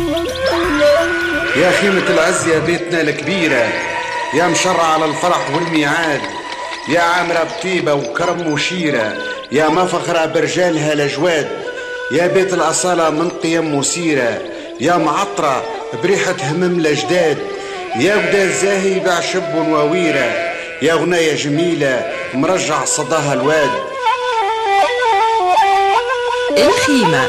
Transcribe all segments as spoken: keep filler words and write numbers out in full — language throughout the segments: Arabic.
يا خيمة العز يا بيتنا الكبيرة، يا مشرع على الفرح والميعاد، يا عامرة بطيبة وكرم وشيرة، يا مفخرة برجالها الأجواد، يا بيت الأصالة من قيم وسيرة، يا معطرة بريحة همم الأجداد، يا ودا الزاهي بعشب ونواويرة، يا غناية جميلة مرجع صداها الواد. الخيمة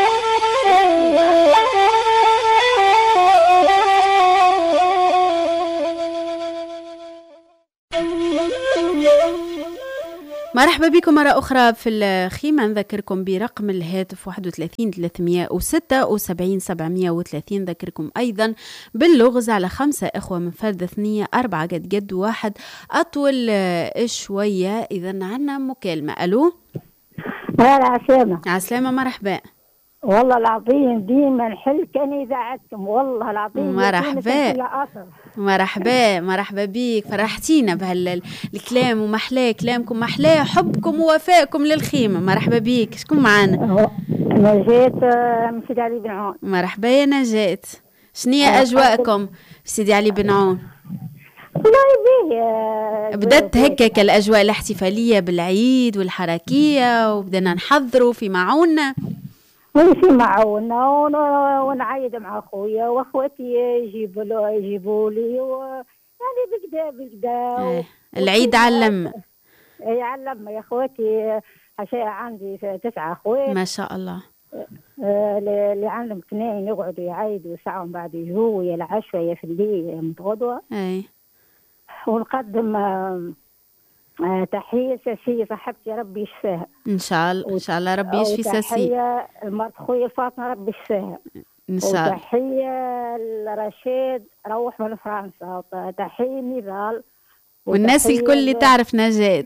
مرحبا بكم مرة أخرى في الخيمة. نذكركم برقم الهاتف واحد وثلاثين ثلاثمئة وستة وسبعين سبعمئة وثلاثين. نذكركم أيضا باللغز على خمسة إخوة من فرد ثنية أربعة قد قد واحد أطول شوية. إذا عنا مكالمة. ألو. هلا عسلامة. عسلامة مرحبا. والله العظيم ديما نحل كان إذاعتكم والله العظيم. مرحبا مرحبا مرحبا بيك. فرحتينا بهالكلام ومحلاه كلامكم، محلاه حبكم ووفائكم للخيمة. مرحبا بيك. شكون معانا؟ نجاة من سيدي علي بن عون. مرحبا يا نجاة. شنية أجواءكم في سيدي علي بن عون؟ والله بيه بدأت هكاك الأجواء الاحتفالية بالعيد والحركية وبدنا نحضروا في معوننا ونسي معونا ونعيد مع اخويا واخواتي يجيبوا له يجيبوا لي و... يعني بكدا بكدا و... العيد علم يعلم يا اخواتي. عشان عندي تسعة اخوات ما شاء الله. اللي عندهم اثنين يقعدوا يعيدوا ساعة من بعد يجوا يا العشاء يا في الليل متغدوة. اي ونقدم آه تحية ساسية صاحبتي ربي يشفاها إن شاء الله. إن شاء الله ربي يشفي ساسية. وتحية مرت خويا فاطمة ربي يشفاها إن شاء الله. وتحية لرشيد روح من فرنسا. وتحية نضال والناس الكل اللي تعرف نجاة.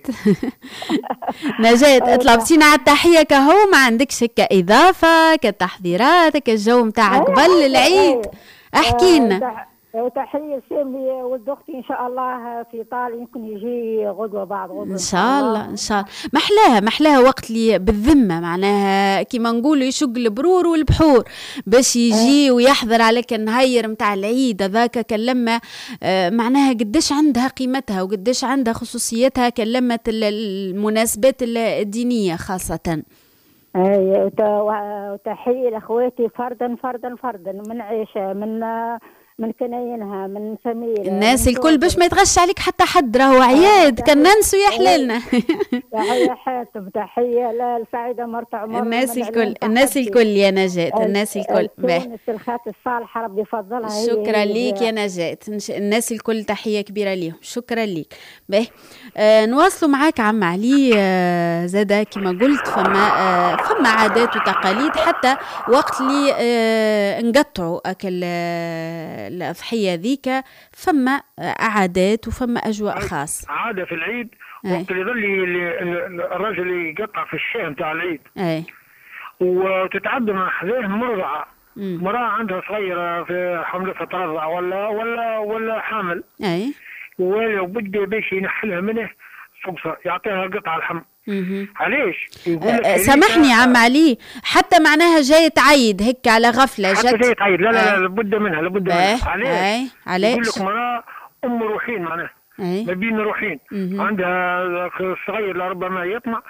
نجاة طلبتينا على التحية كهو ما عندكش كإضافة كتحضيرات كالجو متاع قبل العيد احكي لنا. وتحية سامي ولد اختي ان شاء الله في ايطاليا يمكن يجي غدوه بعد غدوه ان شاء الله. ان شاء الله محلاها محلاها وقت لي بالذمه معناها كيما نقولوا يشق البرور والبحور باش يجي ويحضر عليك النهير متاع العيد هذاك كلمه آه معناها قداش عندها قيمتها وقداش عندها خصوصيتها كلمه المناسبات الدينيه خاصه. اي وتحيه لاخواتي فردا فردا فردا من عيشه من من كناينها من سميرة الناس الكل باش ما يتغش عليك حتى حد راهو عياد كان ننسوا يا حلالنا. تحية حاتم تحية للسعيدة مرت عمر الناس الكل الناس الكل يا نجاة الناس الكل باهي الخات الصالحة ربي يفضلها. شكرا ليك يا نجاة الناس الكل تحية كبيرة ليهم. شكرا ليك. باهي آه نواصلوا معاك عم علي. آه زادا كما قلت فما آه فما عادات وتقاليد حتى وقت لي آه نقطعوا أكل آه الأضحية ذيك فما عادات وفما أجواء خاص. عادة في العيد وقت اللي يظل الرجل يقطع في الشاه متاع العيد أي وتتعدى مع حذاه مرضعة مرأة عندها صغيرة في حملتها ترضع ولا ولا ولا حامل أي وبده باش ينحلها منه صبصة يعطيها قطعة الحم. علاش؟ أه سامحني يا عم علي حتى معناها جاي تعيد هيك على غفلة حتى جاي تعيد لا لا لا لابد منها لابد منها. علاش؟ علاش؟ يقول لك مرأة أم روحين معناها ما بين روحين عندها الصغير لربما يطمع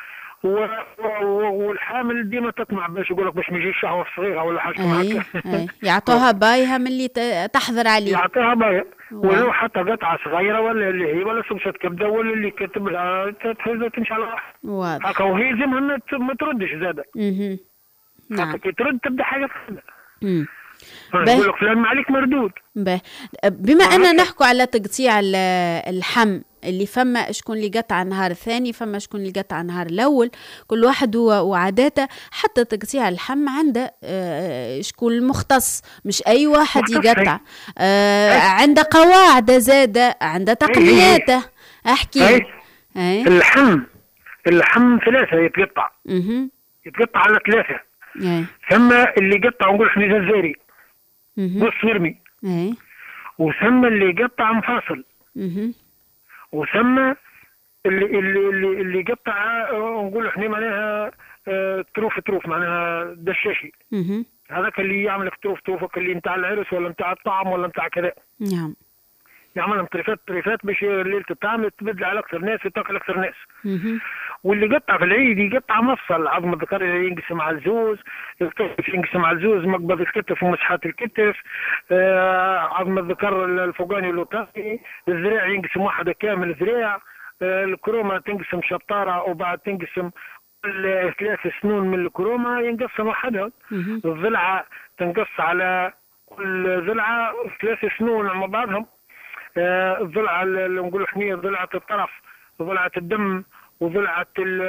والحامل ديما تطمع باش يقول لك باش ما يجيش شهوة صغيرة ولا حاجة هكا. يعطوها بايها من اللي تحضر عليه. يعطيها بايها ولو حتى قطعة صغيرة ولا اللي هي ولا سمسة كبدة ولا اللي كتب لها تهزها تمشي على راحة. واضح. هكا وهي زمها ما تردش زادة. اها. نعم. كي ترد تبدا حاجة ثانية. امم. يقول لك فلان ما عليك مردود. به. بما أننا نحكوا على تقطيع اللحم اللي فما شكون اللي قطع النهار الثاني فما شكون اللي قطع النهار الأول كل واحد وعاداته حتى تقطيع اللحم عنده آه شكون المختص مش أي واحد يقطع آه عنده قواعد زادة عنده تقنياته. أحكي أي. اللحم اللحم ثلاثة يتقطع اها يتقطع على ثلاثة. أي. ثم اللي يقطع نقول احنا جزائري نص مرمي. أي. وثم اللي يقطع مفاصل. اها وثم اللي اللي اللي, اللي يقطع نقول احنا معناها اه تروف تروف معناها دشاشي. اها هذاك اللي يعمل كتوف توفك اللي نتاع العرس ولا نتاع الطعم ولا نتاع كذا. نعم. يعملهم طريفات طريفات باش ليله الطعام تبدل على اكثر ناس وتاكل اكثر ناس. مه. واللي قطع في العيد يقطع مفصل عظم الذكر ينقسم على الزوز، الكتف ينقسم على الزوز، مقبض الكتف ومسحات الكتف، آه عظم الذكر الفوقاني والوطاني، الذراع ينقسم واحده كامل ذراع، آه الكرومه تنقسم شطاره وبعد تنقسم ثلاث سنون من الكرومه ينقسم وحدها. الضلعه تنقص على كل ضلعه ثلاث سنون مع بعضهم. آه الضلعه اللي نقولوا احنا ضلعه الطرف وضلعه الدم وضلعه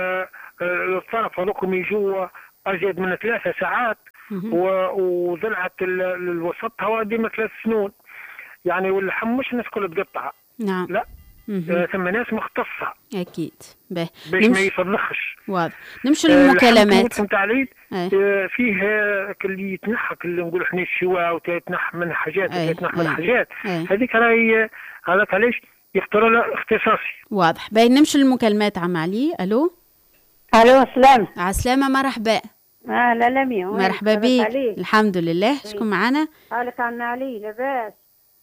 الطرف هذوكم يجوا ازيد من ثلاثة ساعات، وضلعه الوسط هو ديما ثلاث سنون. يعني واللحم مش الناس كلها تقطعها. نعم. لا. ثم ناس مختصة. أكيد. باش ما يصدخش. واضح. نمشي للمكالمات. نتاع العيد فيه اللي يتنحك اللي نقول احنا الشواء وتتنح من حاجات وتتنح من حاجات. هذيك راهي هذاك علاش يختار له اختصاصي. واضح. باهي نمشي للمكالمات عم علي. الو. الو السلام. على السلامة. مرحبا. اه لا لميا. مرحبا بك. الحمد لله. شكون معنا؟ قالك عم علي لاباس.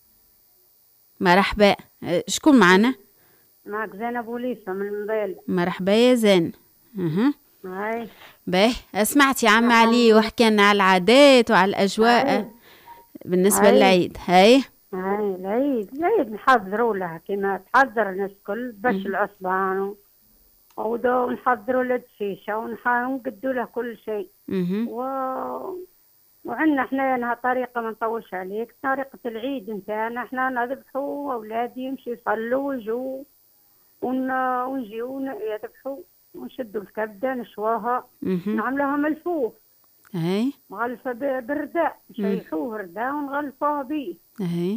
مرحبا. شكون معنا؟ معك زينب وليفة من المبيل. مرحبا يا زين. اها. هاي. باهي سمعتي عم علي وحكينا على العادات وعلى الأجواء هاي. بالنسبة هاي. للعيد. هاي. هاي العيد العيد نحضروا لها كما تحضر الناس الكل باش العصبان ونحضروا له الدشيشة ونقدوا له كل شيء. و... وعندنا احنا طريقة ما نطولش عليك، طريقة العيد نتاعنا احنا نذبحوا أولادي يمشي يصلوا ويجوا ون... ونجيو يذبحوا ونشدوا الكبدة نشواها نعملوها ملفوف. اي مغلفة برداء نشيحوه رداء ونغلفوها بيه. اي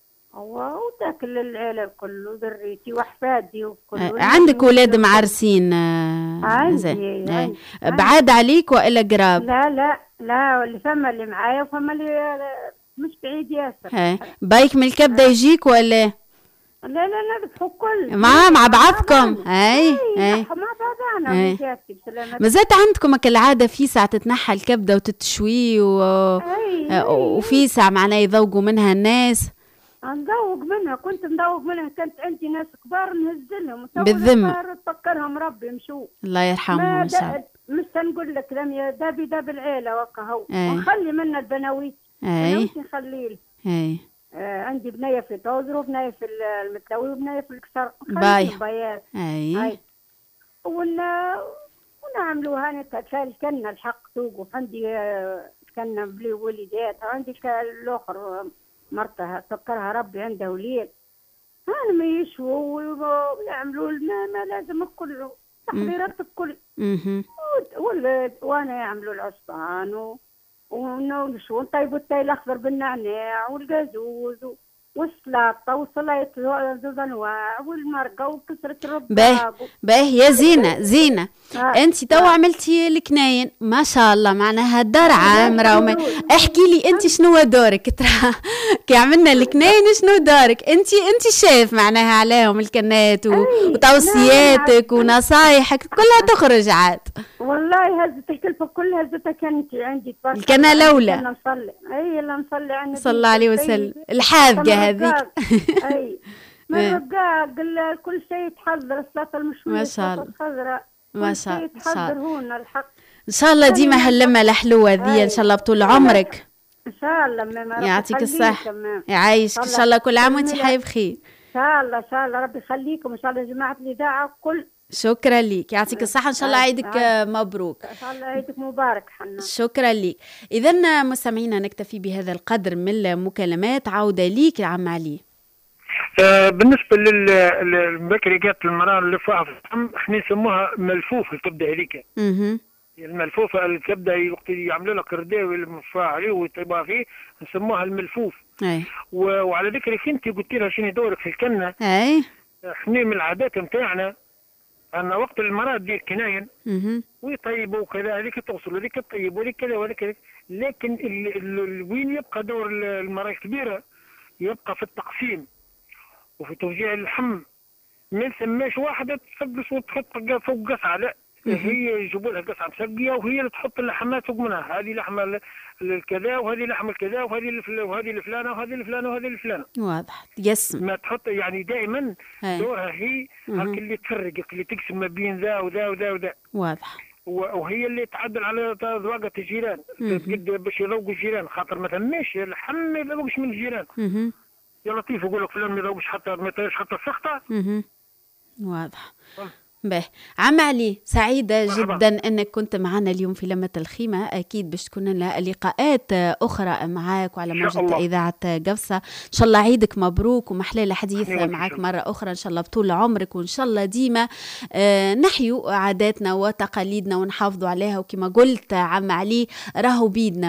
وتاكل العيلة الكل وذريتي وأحفادي وكل. عندك ولاد معرسين؟ عندي. بعاد عليك وإلا قراب؟ لا لا لا اللي فما اللي معايا وفما اللي مش بعيد ياسر. بايك من الكبدة يجيك ولا؟ لا لا نذبحوا كل مع مع بعضكم. اي اي مع بعضنا. مازالت عندكم العادة في ساعة تتنحى الكبدة وتتشوي و... وفي ساعة معناه يذوقوا منها الناس؟ نذوق منها، كنت نذوق منها، كانت عندي ناس كبار نهزلهم بالذمة تفكرهم ربي مشوا الله يرحمهم ان شاء الله. مش نقول لك لم دابي داب العيله وكهو ونخلي منها البناويت. اي نخلي اي آه عندي بنيه في توزر وبنيه في المتلوي وبنيه في الكسر. باي بيات. اي اي ون ونعملوها انا كنا الحق توقف عندي كنا بلي وليدات عندي الاخر مرتها سكرها ربي عنده وليد هان ما يشووا ويعملوا لنا ما لازم كله تحضيرات الكل. والولد وانا يعملوا العصبان ونشووا نطيبوا التاي الاخضر بالنعناع والجازوز والسلطه وصلايه زوز انواع والمرقه وكسره الرباط. باه باه يا زينه زينه آه. انت تو عملتي الكناين ما شاء الله معناها الدار عامره وما... احكي لي انت شنو دورك ترى كي عملنا الكناين شنو دورك انت انت شايف معناها عليهم الكنات و... وتوصياتك ونصايحك كلها تخرج عاد. والله هزت الكلفه كلها هزتها كانت عندي الكنا الاولى نصلي اي لا نصلي على صلى الله عليه وسلم الحاذقه هذيك. اي من رقاق كل شيء يتحضر الصلاة المشوية ما شاء الله الخضراء ما شاء الله يتحضرون الحق ان شاء الله ديما هاللمه الحلوه ذي ان شاء الله بطول عمرك ان شاء الله. ما يعطيك الصحه يعيشك ان شاء الله كل عام وانت حي بخير. ان شاء الله ان شاء الله ربي يخليكم ان شاء الله جماعه الاذاعه كل. شكرا لك يعطيك الصحة إن شاء الله عيدك مبروك. إن شاء الله عيدك مبارك حنا. شكرا لك. إذا مستمعينا نكتفي بهذا القدر من المكالمات. عودة ليك عم علي. آه بالنسبة للبكري قالت المرأة اللي فيها في الفم احنا نسموها ملفوف الكبدة هذيك. اها. الملفوفة الكبدة وقت يعملوا لك رداوي المفاع عليه ويطيبها فيه نسموها الملفوف. أي. وعلى ذكرك أنت قلت لها شنو دورك في الكنة. أي. احنا من العادات نتاعنا أن وقت المرأة دير كناين ويطيبوا وكذا هذيك توصل هذيك تطيب وهذيك كذا وهذيك كذا، لكن ال ال وين يبقى دور المرأة الكبيرة يبقى في التقسيم وفي توزيع اللحم. ما نسماش واحدة تفقس وتحط فوق قصعة، لا هي يجيبوا لها قصعه مسقيه وهي اللي تحط اللحمات فوق منها، هذه لحمه الكذا وهذه لحم الكذا وهذه وهذه الفلانه وهذه الفلانه وهذه الفلانه. واضح يسم ما تحط يعني دائما دورها هي هاك اللي تفرق اللي تقسم ما بين ذا وذا وذا وذا. واضح. وهي اللي تعدل على ذواقة الجيران تقد باش يذوقوا الجيران، خاطر ما ثماش اللحم ما يذوقش من الجيران. يا لطيف يقول لك فلان ما يذوقش حتى ما يطيرش حتى السخطه. واضح. باهي عم علي، سعيدة جدا أنك كنت معنا اليوم في لمة الخيمة. أكيد باش تكون لنا لقاءات أخرى معاك وعلى موجة إذاعة قفصة. إن شاء الله عيدك مبروك ومحلى الحديث معك مرة أخرى إن شاء الله بطول عمرك، وإن شاء الله ديما آه نحيو عاداتنا وتقاليدنا ونحافظوا عليها، وكما قلت عم علي راهو بيدنا.